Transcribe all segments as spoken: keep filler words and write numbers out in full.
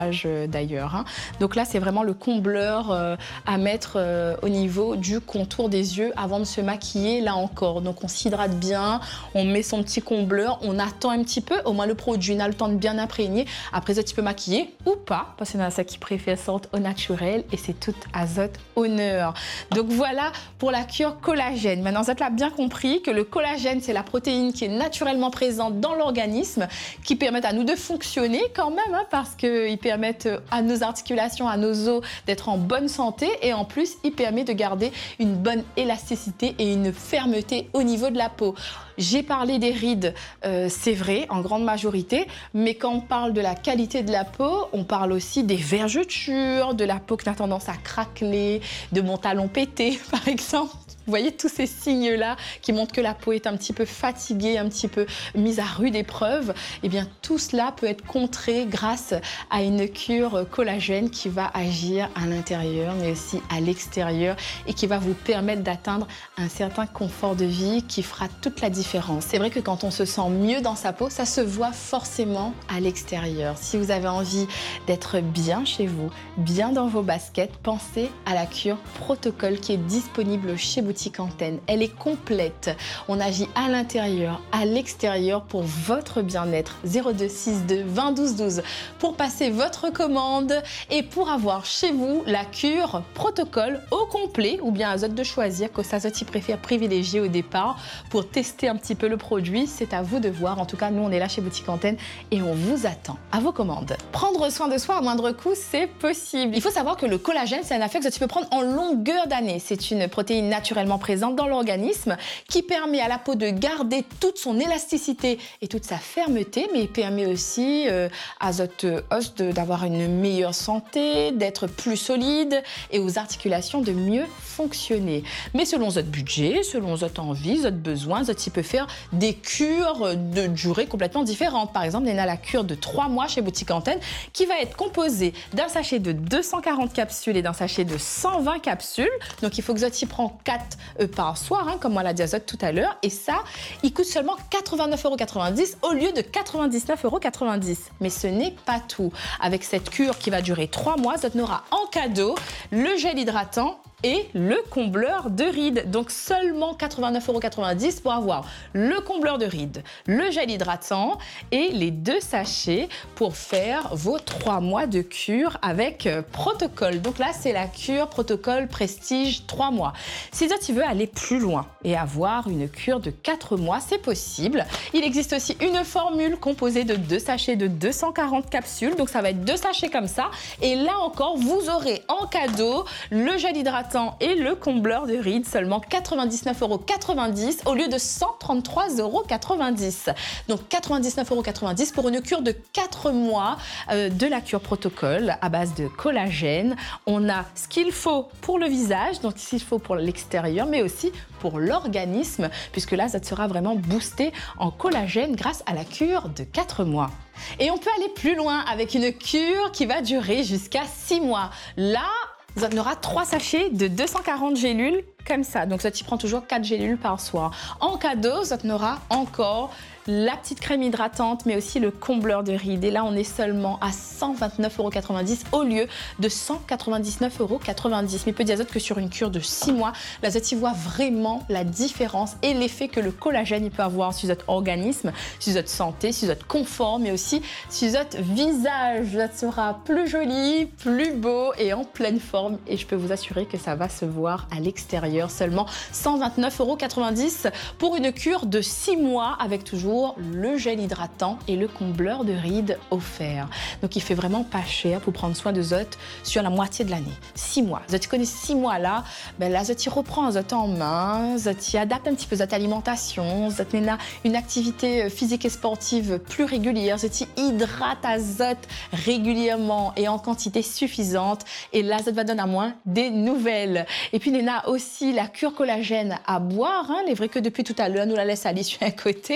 d'ailleurs. Hein. Donc là, c'est vraiment le combleur euh, à mettre euh, au niveau du contour des yeux avant de se maquiller, là encore. Donc on s'hydrate bien, on met son petit combleur, on attend un petit peu, au moins le produit n'a le temps de bien imprégner. Après ça, tu peux maquiller ou pas, parce qu'il y en a ça qui préfèrent sorte au naturel et c'est tout azote honneur. Donc voilà pour la cure collagène. Maintenant, vous êtes là bien compris que le collagène, c'est la protéine qui est naturellement présente dans l'organisme, qui permet à nous de fonctionner quand même, hein, parce qu'il permet permettent à nos articulations, à nos os d'être en bonne santé et en plus, il permet de garder une bonne élasticité et une fermeté au niveau de la peau. J'ai parlé des rides, euh, c'est vrai, en grande majorité, mais quand on parle de la qualité de la peau, on parle aussi des vergetures, de la peau qui a tendance à craqueler, de mon talon pété, par exemple. Vous voyez tous ces signes-là qui montrent que la peau est un petit peu fatiguée, un petit peu mise à rude épreuve. Eh bien, tout cela peut être contré grâce à une cure collagène qui va agir à l'intérieur, mais aussi à l'extérieur et qui va vous permettre d'atteindre un certain confort de vie qui fera toute la différence. C'est vrai que quand on se sent mieux dans sa peau, ça se voit forcément à l'extérieur. Si vous avez envie d'être bien chez vous, bien dans vos baskets, pensez à la cure Protocol qui est disponible chez Boutique Antenne. Elle est complète. On agit à l'intérieur, à l'extérieur pour votre bien-être. zéro deux soixante-deux vingt douze douze pour passer votre commande et pour avoir chez vous la cure Protocol au complet ou bien azote de choisir que Azote préfère privilégier au départ pour tester un petit peu le produit. C'est à vous de voir. En tout cas, nous, on est là chez Boutique Antenne et on vous attend à vos commandes. Prendre soin de soi à moindre coût, c'est possible. Il faut savoir que le collagène, c'est un affaire que tu peux prendre en longueur d'année. C'est une protéine naturellement présente dans l'organisme qui permet à la peau de garder toute son élasticité et toute sa fermeté, mais il permet aussi euh, à Azote Os d'avoir une meilleure santé, d'être plus solide et aux articulations de mieux fonctionner. Mais selon votre budget, selon votre envie, votre besoin, Azote peut faire des cures de durée complètement différentes. Par exemple, il y a la cure de trois mois chez Boutique Antenne qui va être composée d'un sachet de deux cent quarante capsules et d'un sachet de cent vingt capsules. Donc il faut que Azote prend quatre euh, par soir, hein, comme moi l'a dit Azote tout à l'heure. Et ça, il coûte seulement quatre-vingt-neuf euros quatre-vingt-dix au lieu de quatre-vingt-dix-neuf euros quatre-vingt-dix. Mais ce n'est pas tout. Avec cette cure qui va durer trois mois, Azote aura en cadeau le gel hydratant et le combleur de rides. Donc seulement quatre-vingt-neuf euros quatre-vingt-dix pour avoir le combleur de rides, le gel hydratant et les deux sachets pour faire vos trois mois de cure avec Protocol. Donc là, c'est la cure Protocol Prestige trois mois. Si tu veux aller plus loin et avoir une cure de quatre mois, c'est possible. Il existe aussi une formule composée de deux sachets de deux cent quarante capsules. Donc ça va être deux sachets comme ça. Et là encore, vous aurez en cadeau le gel hydratant et le combleur de rides, seulement quatre-vingt-dix-neuf euros quatre-vingt-dix au lieu de cent trente-trois euros quatre-vingt-dix. Donc quatre-vingt-dix-neuf euros quatre-vingt-dix pour une cure de quatre mois euh, de la cure Protocol à base de collagène. On a ce qu'il faut pour le visage, donc ce qu'il faut pour l'extérieur, mais aussi pour l'organisme, puisque là, ça sera vraiment boosté en collagène grâce à la cure de quatre mois. Et on peut aller plus loin avec une cure qui va durer jusqu'à six mois. Là, Azote aura trois sachets de deux cent quarante gélules comme ça. Donc, Azote prend toujours quatre gélules par soir. En cadeau, Azote aura encore la petite crème hydratante, mais aussi le combleur de rides. Et là, on est seulement à cent vingt-neuf euros quatre-vingt-dix au lieu de cent quatre-vingt-dix-neuf euros quatre-vingt-dix. Mais peut dire Azote que sur une cure de six mois, l'Azote voit vraiment la différence et l'effet que le collagène il peut avoir sur votre organisme, sur votre santé, sur votre confort, mais aussi sur votre visage. Azote sera plus joli, plus beau et en pleine forme. Et je peux vous assurer que ça va se voir à l'extérieur. Seulement cent vingt-neuf euros quatre-vingt-dix pour une cure de six mois avec toujours le gel hydratant et le combleur de rides offert. Donc il fait vraiment pas cher pour prendre soin de Azote sur la moitié de l'année. Six mois. Azote connaît six mois là, ben là Azote reprend Azote en main, Azote adapte un petit peu Azote alimentation, Azote a une activité physique et sportive plus régulière, Azote hydrate Azote régulièrement et en quantité suffisante. Et là Azote va donner à moins des nouvelles. Et puis il y a aussi la cure collagène à boire. Hein. Il est vrai que depuis tout à l'heure, nous la laisse aller sur un côté.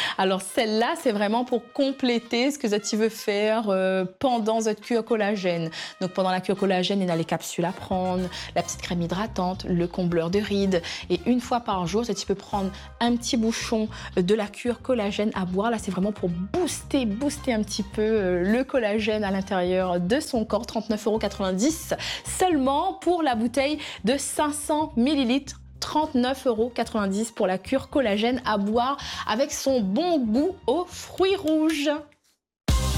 Alors celle-là, c'est vraiment pour compléter ce que tu veux faire euh, pendant votre cure collagène. Donc pendant la cure collagène, il y a les capsules à prendre, la petite crème hydratante, le combleur de rides. Et une fois par jour, tu peux prendre un petit bouchon de la cure collagène à boire. Là, c'est vraiment pour booster, booster un petit peu euh, le collagène à l'intérieur de son corps. trente-neuf euros quatre-vingt-dix seulement pour la bouteille de cinq cents millilitres. trente-neuf euros quatre-vingt-dix pour la cure collagène à boire avec son bon goût aux fruits rouges.